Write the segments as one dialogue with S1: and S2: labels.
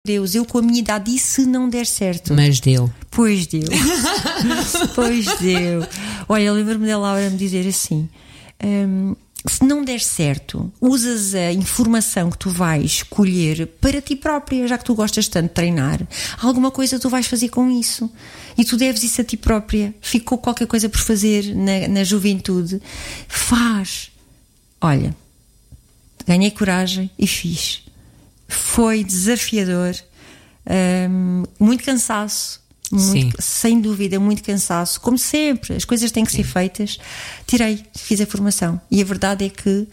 S1: Deus, eu com a minha idade, e se não der certo?
S2: Mas deu.
S1: Pois deu. Pois deu. Olha, eu lembro-me da Laura me dizer assim: se não der certo, usas a informação que tu vais colher para ti própria, já que tu gostas tanto de treinar, alguma coisa tu vais fazer com isso. E tu deves isso a ti própria. Ficou qualquer coisa por fazer na juventude. Faz. Olha, ganhei coragem e fiz. Foi desafiador, muito cansaço, sem dúvida, muito cansaço. Como sempre, as coisas têm que ser feitas. Fiz a formação. E a verdade é que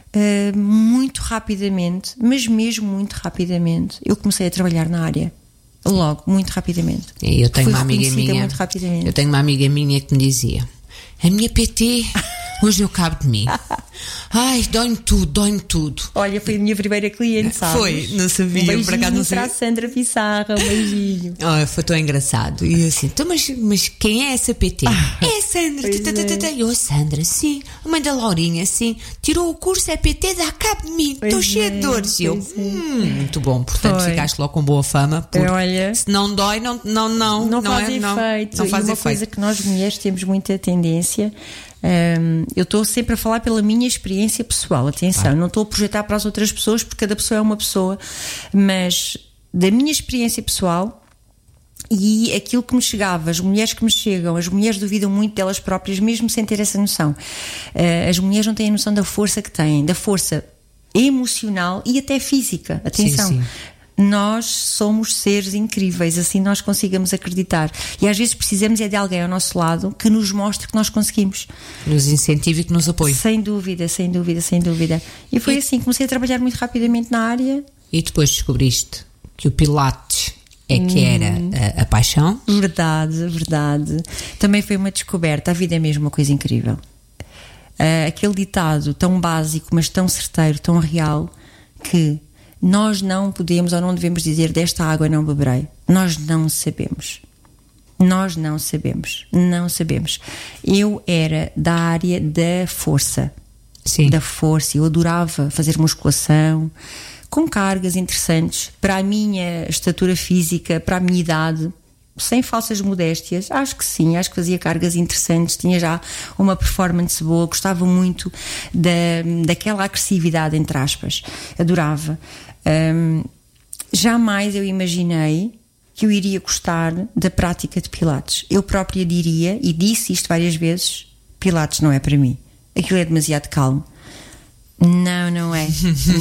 S1: muito rapidamente, mas mesmo muito rapidamente, eu comecei a trabalhar na área. Logo, muito rapidamente.
S2: Eu tenho uma amiga minha.
S1: Muito rapidamente.
S2: Eu tenho uma amiga minha que me dizia: a minha PT hoje não cabe de mim. Ai, dói-me tudo.
S1: Olha, foi a minha primeira cliente, sabes?
S2: Foi, não sabia.
S1: Um beijinho
S2: por acaso não sabia.
S1: para a Sandra Pissarra, um beijinho.
S2: Foi tão engraçado. E eu assim, então, mas quem é essa PT? É a Sandra. E eu, Sandra, sim. A mãe da Laurinha, sim. Tirou o curso, é PT, dá cabo de mim. Estou cheia de dores. E eu, muito bom. Portanto, ficaste logo com boa fama.
S1: Olha,
S2: se não dói, não
S1: faz efeito. Não faz efeito. Coisa que nós mulheres temos muita tendência. Eu estou sempre a falar pela minha experiência pessoal, atenção, não estou a projetar para as outras pessoas, porque cada pessoa é uma pessoa, mas da minha experiência pessoal e aquilo que me chegava, as mulheres que me chegam, as mulheres duvidam muito delas próprias, mesmo sem ter essa noção. As mulheres não têm a noção da força que têm, da força emocional e até física, atenção.
S2: Sim.
S1: Nós somos seres incríveis, assim nós consigamos acreditar. E às vezes precisamos de alguém ao nosso lado que nos mostre que nós conseguimos.
S2: Nos incentive e que nos apoie.
S1: Sem dúvida. E foi assim, comecei a trabalhar muito rapidamente na área.
S2: E depois descobriste que o Pilates é que era a paixão.
S1: Verdade. Também foi uma descoberta. A vida é mesmo uma coisa incrível. Aquele ditado tão básico, mas tão certeiro, tão real, que nós não podemos ou não devemos dizer desta água não beberei. Nós não sabemos. Eu era da área da força.
S2: Sim.
S1: Da força. Eu adorava fazer musculação com cargas interessantes para a minha estatura física, para a minha idade. Sem falsas modéstias, acho que sim, acho que fazia cargas interessantes, tinha já uma performance boa, gostava muito daquela agressividade, entre aspas, adorava. Jamais eu imaginei que eu iria gostar da prática de Pilates. Eu própria diria, e disse isto várias vezes: Pilates não é para mim, aquilo é demasiado calmo. Não é.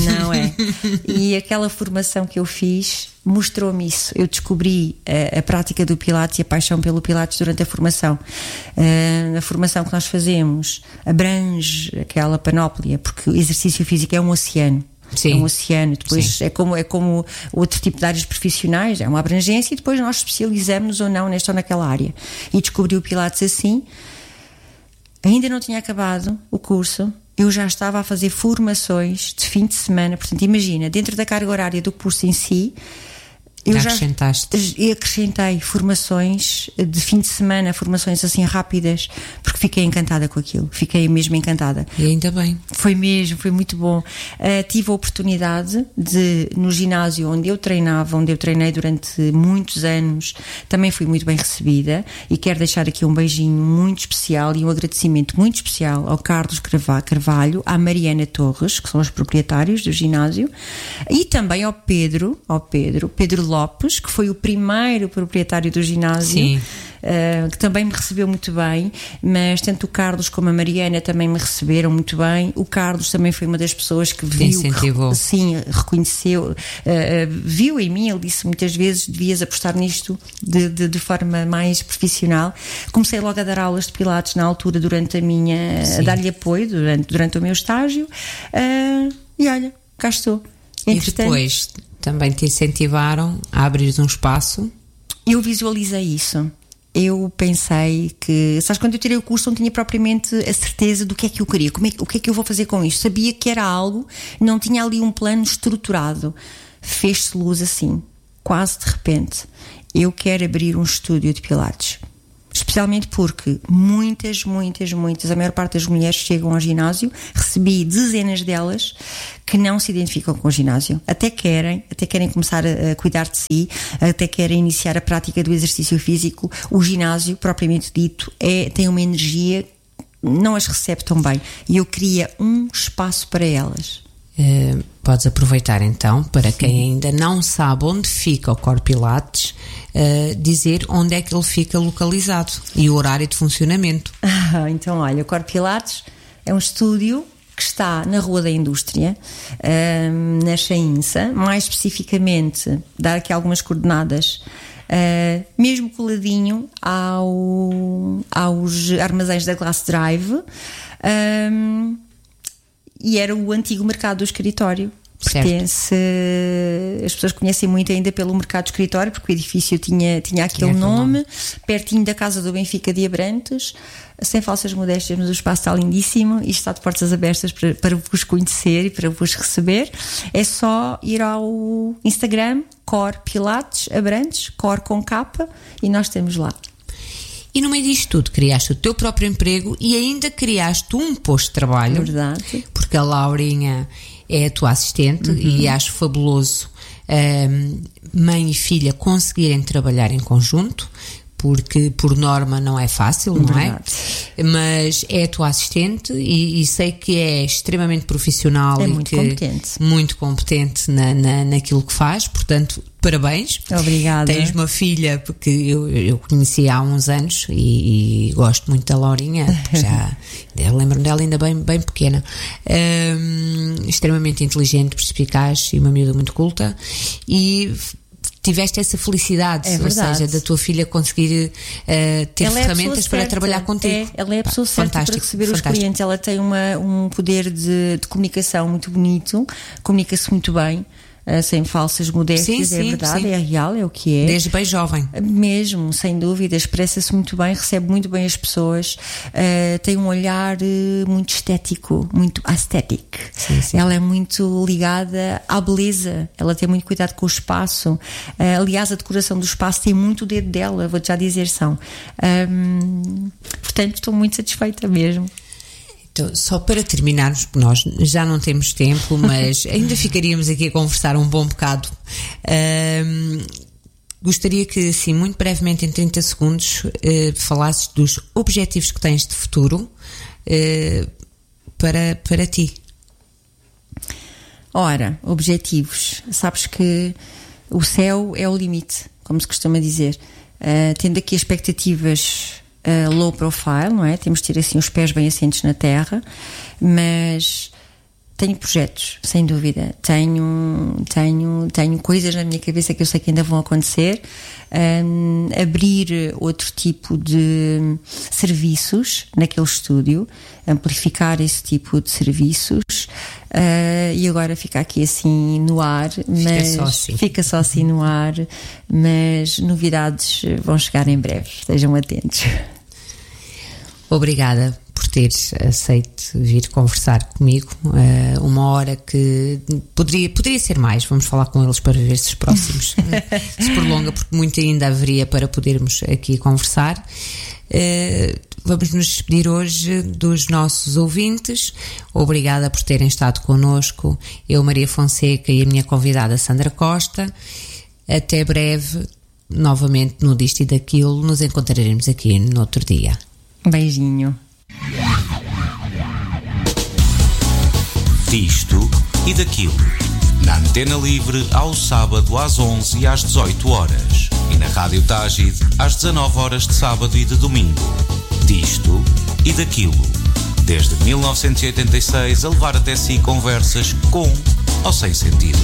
S1: E aquela formação que eu fiz mostrou-me isso. Eu descobri a prática do Pilates e a paixão pelo Pilates durante a formação. A formação que nós fazemos abrange aquela panóplia, porque o exercício físico é um oceano.
S2: Sim.
S1: É um oceano. Depois é como outro tipo de áreas profissionais, é uma abrangência, e depois nós especializamos ou não nesta ou naquela área. E descobri o Pilates assim. Ainda não tinha acabado o curso, eu já estava a fazer formações de fim de semana. Portanto, imagina, dentro da carga horária do curso em si, eu acrescentei formações de fim de semana, formações assim rápidas, porque fiquei encantada com aquilo, fiquei mesmo encantada.
S2: E ainda bem.
S1: Foi muito bom. Tive a oportunidade de, no ginásio onde eu treinei durante muitos anos, também fui muito bem recebida, e quero deixar aqui um beijinho muito especial e um agradecimento muito especial ao Carlos Carvalho, à Mariana Torres, que são os proprietários do ginásio, e também ao Pedro Lopes, que foi o primeiro proprietário do ginásio, que também me recebeu muito bem. Mas tanto o Carlos como a Mariana também me receberam muito bem. O Carlos também foi uma das pessoas que viu, reconheceu, viu em mim. Ele disse muitas vezes: devias apostar nisto de forma mais profissional. Comecei logo a dar aulas de Pilates na altura, durante a dar-lhe apoio durante o meu estágio, e olha, cá estou.
S2: E depois também te incentivaram a abrir um espaço?
S1: Eu visualizei isso. Eu pensei que, sabes, quando eu tirei o curso não tinha propriamente a certeza do que é que eu queria, o que é que eu vou fazer com isto. Sabia que era algo, não tinha ali um plano estruturado. Fez-se luz assim, quase de repente. Eu quero abrir um estúdio de Pilates especialmente porque muitas, a maior parte das mulheres chegam ao ginásio, recebi dezenas delas que não se identificam com o ginásio, até querem começar a cuidar de si, até querem iniciar a prática do exercício físico. O ginásio, propriamente dito, tem uma energia, não as recebe tão bem, e eu queria um espaço para elas.
S2: Podes aproveitar então, para quem ainda não sabe onde fica o Core Pilates, dizer onde é que ele fica localizado e o horário de funcionamento.
S1: Então, olha, o Core Pilates é um estúdio que está na Rua da Indústria, na Chainça, mais especificamente, dar aqui algumas coordenadas, mesmo coladinho aos armazéns da Glass Drive, e era o antigo mercado do escritório. Pertence, as pessoas conhecem muito ainda pelo mercado de escritório, porque o edifício tinha aquele nome, pertinho da casa do Benfica de Abrantes. Sem falsas modéstias, mas o espaço está lindíssimo e está de portas abertas para vos conhecer e para vos receber. É só ir ao Instagram, Core Pilates Abrantes, Core com K, e nós estamos lá.
S2: E no meio disto tudo, criaste o teu próprio emprego e ainda criaste um posto de trabalho.
S1: Verdade.
S2: Porque a Laurinha é a tua assistente, e acho fabuloso mãe e filha conseguirem trabalhar em conjunto, porque por norma não é fácil, não é? Mas é a tua assistente e sei que é extremamente profissional e muito competente naquilo que faz, portanto, parabéns.
S1: Obrigada.
S2: Tens uma filha que eu conheci há uns anos e gosto muito da Laurinha, eu lembro-me dela ainda bem pequena, extremamente inteligente, perspicaz e uma miúda muito culta, e tiveste essa felicidade, ou seja, da tua filha conseguir ter ferramentas para trabalhar contigo.
S1: Ela é a pessoa certa para receber os clientes. Ela tem um poder de comunicação muito bonito, comunica-se muito bem, sem falsas modéstias. É verdade, é real, é o que é.
S2: Desde bem jovem.
S1: Mesmo, sem dúvida, expressa-se muito bem, recebe muito bem as pessoas, tem um olhar muito estético, muito aesthetic. Ela é muito ligada à beleza, ela tem muito cuidado com o espaço. Aliás, a decoração do espaço tem muito o dedo dela, vou-te já dizer, portanto, estou muito satisfeita mesmo.
S2: Então, só para terminarmos, porque nós já não temos tempo, mas ainda ficaríamos aqui a conversar um bom bocado. Gostaria que, assim, muito brevemente, em 30 segundos, falasses dos objetivos que tens de futuro para ti.
S1: Ora, objetivos. Sabes que o céu é o limite, como se costuma dizer. Tendo aqui expectativas low profile, não é? Temos de ter assim os pés bem assentes na terra, mas tenho projetos, sem dúvida. Tenho coisas na minha cabeça que eu sei que ainda vão acontecer. Abrir outro tipo de serviços naquele estúdio, amplificar esse tipo de serviços, e agora fica aqui assim no ar, mas fica só assim no ar, mas novidades vão chegar em breve, estejam atentos.
S2: Obrigada por teres aceito vir conversar comigo, uma hora que poderia ser mais. Vamos falar com eles para ver se os próximos se prolonga, porque muito ainda haveria para podermos aqui conversar. Vamos nos despedir hoje dos nossos ouvintes. Obrigada por terem estado connosco, eu, Maria Fonseca, e a minha convidada Sandra Costa. Até breve, novamente no Disto e Daquilo. Nos encontraremos aqui no outro dia.
S1: Um beijinho.
S3: Disto e Daquilo, na Antena Livre, ao sábado às 11 e às 18 horas e na Rádio Tágide às 19 horas de sábado e de domingo. Disto e Daquilo, desde 1986, a levar até si conversas com ou sem sentido.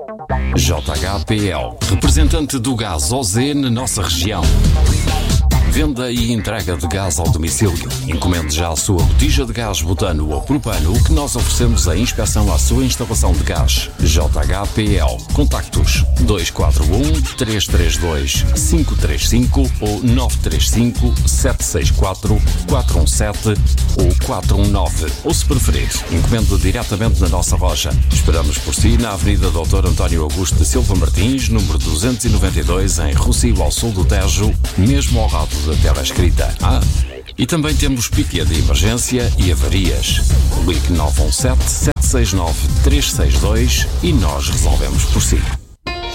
S4: JHPL, representante do gás OZ na nossa região. Venda e entrega de gás ao domicílio. Encomende já a sua botija de gás butano ou propano, que nós oferecemos a inspeção à sua instalação de gás. JHPL. Contactos 241-332-535 ou 935-764-417 ou 419. Ou, se preferir, encomende diretamente na nossa loja. Esperamos por si na Avenida Dr. António Augusto de Silva Martins, número 292, em Rossio, ao sul do Tejo, mesmo ao lado da tela escrita. E também temos piquet de emergência e avarias. Ligue 917-769-362 e nós resolvemos por si.